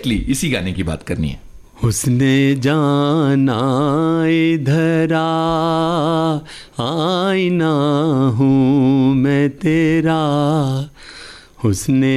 Exactly इसी गाने की बात करनी है। उसने जाना इधर आईना हूँ मैं तेरा, उसने